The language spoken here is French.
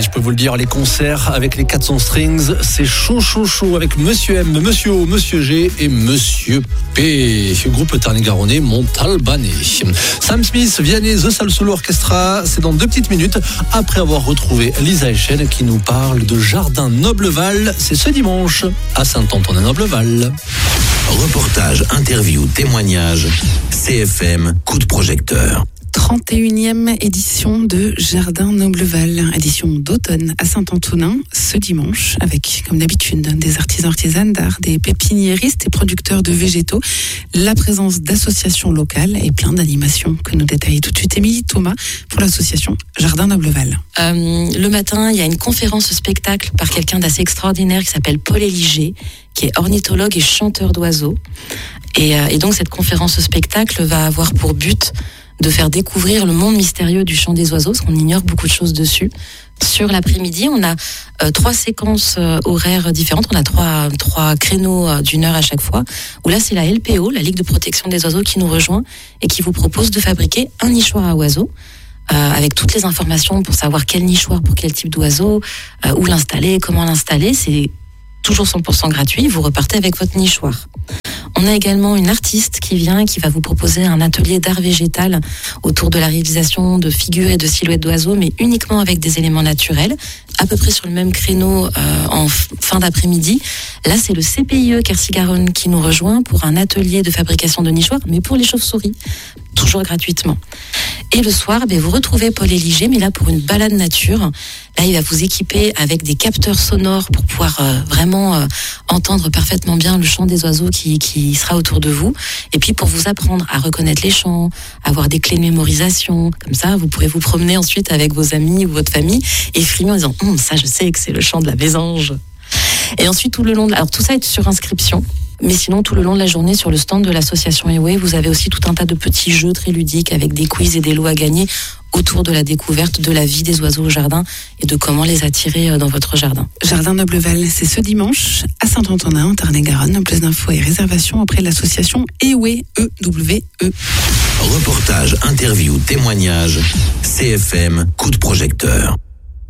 Je peux vous le dire, les concerts avec les 400 Strings, c'est chaud avec Monsieur M, Monsieur O, Monsieur G et Monsieur P. Groupe Tarn-et-Garonnais, Montalbanais. Sam Smith, Vianney, The Salsoul Orchestra, c'est dans 2 petites minutes, après avoir retrouvé Lisa Echen qui nous parle de Jardin Nobleval. C'est ce dimanche à Saint-Antonin-Nobleval. Reportage, interview, témoignage, CFM, coup de projecteur. 31e édition de Jardin Nobleval, édition d'automne à Saint-Antonin, ce dimanche, avec, comme d'habitude, des artisans d'art, des pépiniéristes et producteurs de végétaux, la présence d'associations locales et plein d'animations que nous détaille tout de suite Émilie Thomas pour l'association Jardin Nobleval. Le matin, il y a une conférence spectacle par quelqu'un d'assez extraordinaire qui s'appelle Paul Éligé, qui est ornithologue et chanteur d'oiseaux. Et donc cette conférence spectacle va avoir pour but de faire découvrir le monde mystérieux du chant des oiseaux, parce qu'on ignore beaucoup de choses dessus. Sur l'après-midi, on a 3 séquences horaires différentes. On a 3 créneaux d'1 heure à chaque fois, où là, c'est la LPO, la Ligue de protection des oiseaux, qui nous rejoint et qui vous propose de fabriquer un nichoir à oiseaux, avec toutes les informations pour savoir quel nichoir pour quel type d'oiseau, où l'installer, comment l'installer. C'est toujours 100% gratuit. Vous repartez avec votre nichoir. On a également une artiste qui vient et qui va vous proposer un atelier d'art végétal autour de la réalisation de figures et de silhouettes d'oiseaux, mais uniquement avec des éléments naturels, à peu près sur le même créneau en fin d'après-midi. Là, c'est le CPIE Quercy-Garonne qui nous rejoint pour un atelier de fabrication de nichoirs, mais pour les chauves-souris, toujours gratuitement. Et le soir, vous retrouvez Paul Éligé, mais là pour une balade nature. Là, il va vous équiper avec des capteurs sonores pour pouvoir vraiment entendre parfaitement bien le chant des oiseaux qui sera autour de vous. Et puis pour vous apprendre à reconnaître les chants, avoir des clés de mémorisation. Comme ça, vous pourrez vous promener ensuite avec vos amis ou votre famille et frimer en disant « ça, je sais que c'est le chant de la mésange ». Et ensuite, tout le long alors tout ça est sur inscription. Mais sinon, tout le long de la journée, sur le stand de l'association Ewe, vous avez aussi tout un tas de petits jeux très ludiques avec des quiz et des lots à gagner autour de la découverte de la vie des oiseaux au jardin et de comment les attirer dans votre jardin. Jardin Nobleval, c'est ce dimanche à Saint-Antonin, Tarn-et-Garonne. Plus d'infos et réservations auprès de l'association Ewe, E-W-E. Reportage, interview, témoignage, CFM, coup de projecteur.